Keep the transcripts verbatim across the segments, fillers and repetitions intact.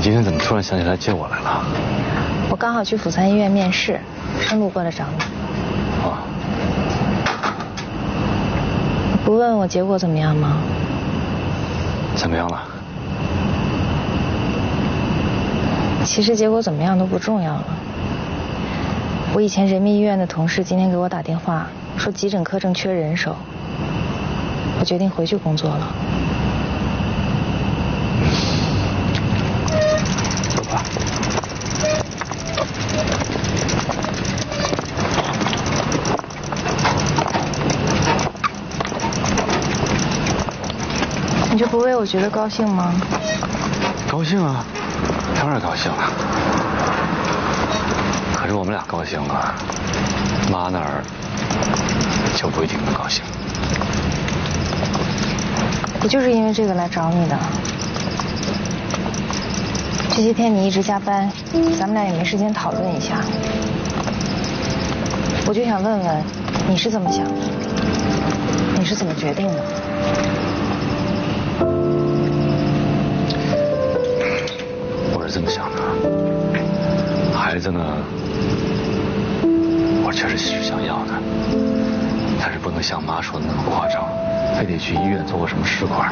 今天怎么突然想起来接我来了？ 我刚好去阜山医院面试，正路过来找你。 哦。 不问问我结果怎么样吗？ 怎么样了？ 其实结果怎么样都不重要了。我以前人民医院的同事今天给我打电话，说急诊科正缺人手，我决定回去工作了。 走吧。 你这不为我觉得高兴吗？ 高兴啊，当然高兴了。可是我们俩高兴了，妈那儿就不一定能高兴。 我就是因为这个来找你的。这些天你一直加班，咱们俩也没时间讨论一下。我就想问问，你是怎么想的？你是怎么决定的？ 我是这么想的，孩子呢，我确实是想要的，但是不能像妈说的那么夸张，非得去医院做个什么试管。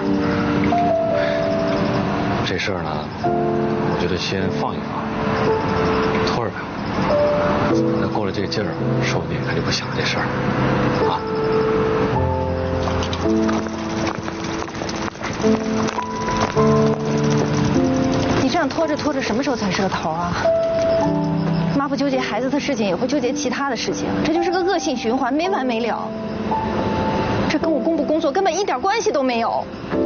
这事儿呢，我觉得先放一放，拖着吧。那过了这劲儿，说不定他就不想这事儿啊。 你这样拖着拖着，什么时候才是个头啊？妈不纠结孩子的事情，也会纠结其他的事情，这就是个恶性循环，没完没了。这跟我工不工作根本一点关系都没有。